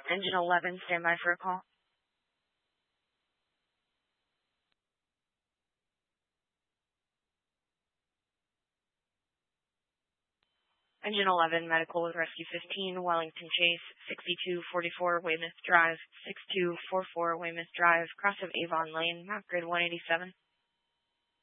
Engine 11, stand by for a call. Engine 11, medical with Rescue 15, Wellington Chase, 6244 Weymouth Drive, 6244 Weymouth Drive, cross of Avon Lane, map grid 187.